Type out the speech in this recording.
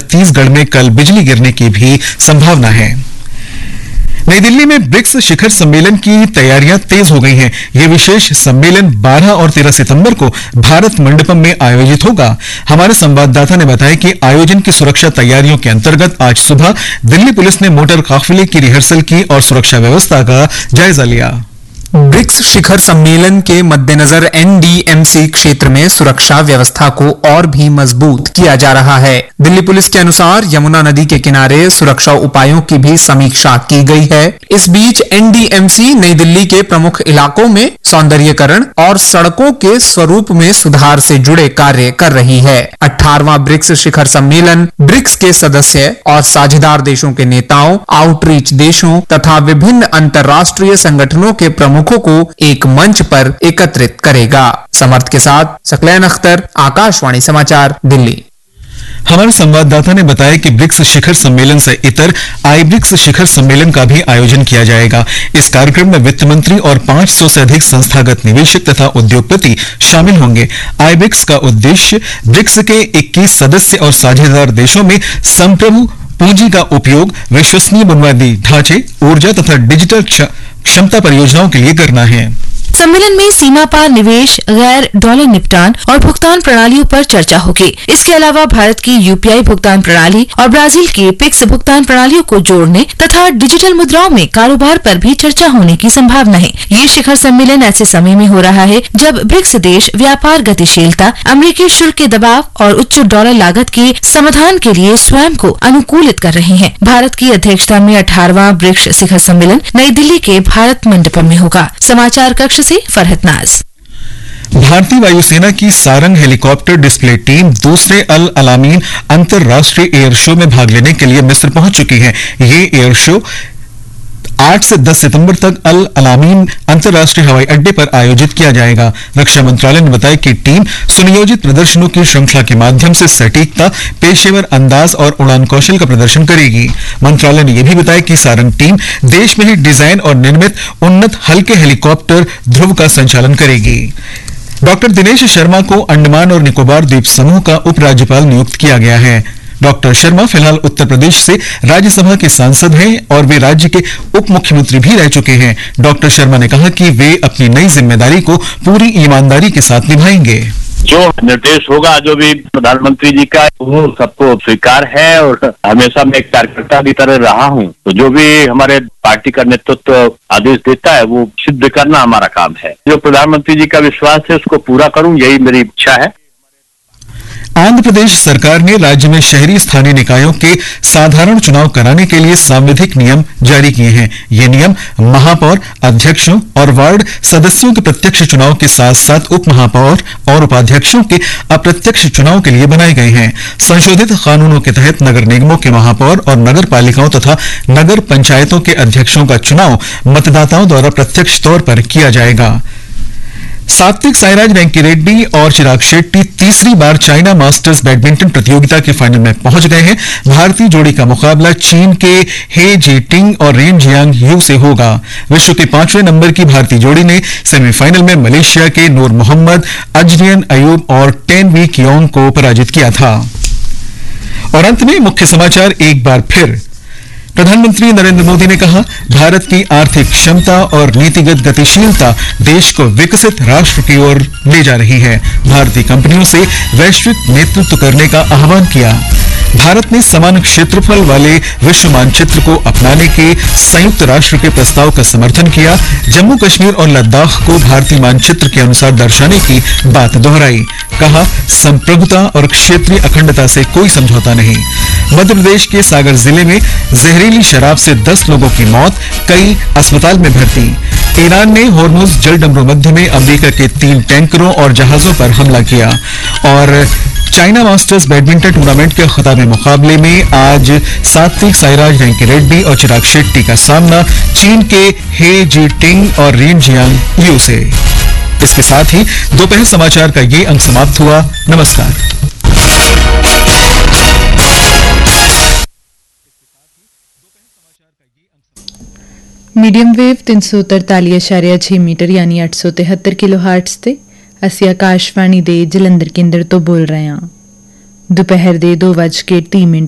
छत्तीसगढ़ में कल बिजली गिरने की भी संभावना है। नई दिल्ली में ब्रिक्स शिखर सम्मेलन की तैयारियां तेज हो गई हैं। यह विशेष सम्मेलन 12 और 13 सितंबर को भारत मंडपम में आयोजित होगा। हमारे संवाददाता ने बताया कि आयोजन की सुरक्षा तैयारियों के अंतर्गत आज सुबह दिल्ली पुलिस ने मोटर काफिले की रिहर्सल की और सुरक्षा व्यवस्था का जायजा लिया। ब्रिक्स शिखर सम्मेलन के मद्देनजर एनडीएमसी क्षेत्र में सुरक्षा व्यवस्था को और भी मजबूत किया जा रहा है। दिल्ली पुलिस के अनुसार यमुना नदी के किनारे सुरक्षा उपायों की भी समीक्षा की गई है। इस बीच एनडीएमसी नई दिल्ली के प्रमुख इलाकों में सौंदर्यीकरण और सड़कों के स्वरूप में सुधार से जुड़े कार्य कर रही है। 18वां ब्रिक्स शिखर सम्मेलन ब्रिक्स के सदस्य और साझेदार देशों के नेताओं, आउटरीच देशों तथा विभिन्न अंतर्राष्ट्रीय संगठनों के प्रमुखों को एक मंच पर एकत्रित करेगा। समर्थ के साथ सकलैन अख्तर, आकाशवाणी समाचार, दिल्ली। हमारे संवाददाता ने बताया कि ब्रिक्स शिखर सम्मेलन से इतर आई ब्रिक्स शिखर सम्मेलन का भी आयोजन किया जाएगा। इस कार्यक्रम में वित्त मंत्री और 500 से अधिक संस्थागत निवेशक तथा उद्योगपति शामिल होंगे। आई ब्रिक्स का उद्देश्य ब्रिक्स के 21 सदस्य और साझेदार देशों में संप्रभु पूंजी का उपयोग विश्वसनीय बुनियादी ढांचे, ऊर्जा तथा डिजिटल क्षमता परियोजनाओं के लिए करना है। सम्मेलन में सीमा पार निवेश, गैर डॉलर निपटान और भुगतान प्रणालियों पर चर्चा होगी। इसके अलावा भारत की यूपीआई भुगतान प्रणाली और ब्राजील की पिक्स भुगतान प्रणालियों को जोड़ने तथा डिजिटल मुद्राओं में कारोबार पर भी चर्चा होने की संभावना है। ये शिखर सम्मेलन ऐसे समय में हो रहा है जब ब्रिक्स देश व्यापार गतिशीलता, अमेरिकी शुल्क के दबाव और उच्च डॉलर लागत के समाधान के लिए स्वयं को अनुकूलित कर रहे हैं। भारत की अध्यक्षता में 18वां ब्रिक्स शिखर सम्मेलन नई दिल्ली के भारत मंडपम में होगा। समाचार कक्ष से फरहत नाज। भारतीय वायुसेना की सारंग हेलीकॉप्टर डिस्प्ले टीम दूसरे अल अलामीन अंतर्राष्ट्रीय एयर शो में भाग लेने के लिए मिस्र पहुंच चुकी है। ये एयर शो 8 से 10 सितंबर तक अल अलामीन अंतर्राष्ट्रीय हवाई अड्डे पर आयोजित किया जाएगा। रक्षा मंत्रालय ने बताया कि टीम सुनियोजित प्रदर्शनों की श्रृंखला के माध्यम से सटीकता, पेशेवर अंदाज और उड़ान कौशल का प्रदर्शन करेगी। मंत्रालय ने यह भी बताया कि सारंग टीम देश में ही डिजाइन और निर्मित उन्नत हल्के हेलीकॉप्टर ध्रुव का संचालन करेगी। डॉक्टर दिनेश शर्मा को अंडमान और निकोबार द्वीप समूह का उपराज्यपाल नियुक्त किया गया है। डॉक्टर शर्मा फिलहाल उत्तर प्रदेश से राज्यसभा के सांसद हैं और वे राज्य के उप मुख्यमंत्री भी रह चुके हैं। डॉक्टर शर्मा ने कहा कि वे अपनी नई जिम्मेदारी को पूरी ईमानदारी के साथ निभाएंगे। जो निर्देश होगा, जो भी प्रधानमंत्री जी का, वो सबको स्वीकार है और हमेशा मैं एक कार्यकर्ता की तरह रहा हूँ। तो जो भी हमारे पार्टी का नेतृत्व आदेश देता है वो सिद्ध करना हमारा काम है। जो प्रधानमंत्री जी का विश्वास है उसको पूरा करूँ, यही मेरी इच्छा है। आंध्र प्रदेश सरकार ने राज्य में शहरी स्थानीय निकायों के साधारण चुनाव कराने के लिए सांविधिक नियम जारी किए हैं। ये नियम महापौर, अध्यक्षों और वार्ड सदस्यों के प्रत्यक्ष चुनाव के साथ साथ उप महापौर और उपाध्यक्षों के अप्रत्यक्ष चुनाव के लिए बनाए गए हैं। संशोधित कानूनों के तहत नगर निगमों के महापौर और नगर पालिकाओं तथा नगर पंचायतों के अध्यक्षों का चुनाव मतदाताओं द्वारा प्रत्यक्ष तौर पर किया जाएगा। सात्विक साईराज रैंकी रेड्डी और चिराग शेट्टी तीसरी बार चाइना मास्टर्स बैडमिंटन प्रतियोगिता के फाइनल में पहुंच गए हैं। भारतीय जोड़ी का मुकाबला चीन के हे जीटिंग और रेन जियांग यू से होगा। विश्व के 5वें नंबर की भारतीय जोड़ी ने सेमीफाइनल में मलेशिया के नूर मोहम्मद, अजरियन अयूब और टेन वी कियोंग को पराजित किया था। और अंत में मुख्य समाचार एक बार फिर। प्रधानमंत्री नरेंद्र मोदी ने कहा, भारत की आर्थिक क्षमता और नीतिगत गतिशीलता देश को विकसित राष्ट्र की ओर ले जा रही है। भारतीय कंपनियों से वैश्विक नेतृत्व करने का आह्वान किया। भारत ने समान क्षेत्रफल वाले विश्व मानचित्र को अपनाने के संयुक्त राष्ट्र के प्रस्ताव का समर्थन किया। जम्मू कश्मीर और लद्दाख को भारतीय मानचित्र के अनुसार दर्शाने की बात दोहराई। कहा, संप्रभुता और क्षेत्रीय अखंडता से कोई समझौता नहीं। मध्य प्रदेश के सागर जिले में जहरीली शराब से 10 लोगों की मौत, कई अस्पताल में भर्ती। ईरान ने होर्मुज जलडमरू मध्य में अमेरिका के 3 टैंकरों और जहाजों पर हमला किया। और चाइना मास्टर्स बैडमिंटन टूर्नामेंट के खिताबी मुकाबले में आज सात्विक साईराज रैंकी रेड्डी और चिराग शेट्टी का सामना चीन के हे जीटिंग और रेन जियांग यू से। इसके साथ ही दोपहर समाचार का ये अंक समाप्त हुआ। नमस्कार। मीडियम वेव 343.6 मीटर यानी 873 किलोहर्ट्ज ਤੇ ਅਸੀਂ ਆਕਾਸ਼ਵਾਣੀ ਦੇ ਜਲੰਧਰ ਕੇਂਦਰ ਤੋਂ ਬੋਲ ਰਹੇ ਹਾਂ। ਦੁਪਹਿਰ ਦੇ 2:30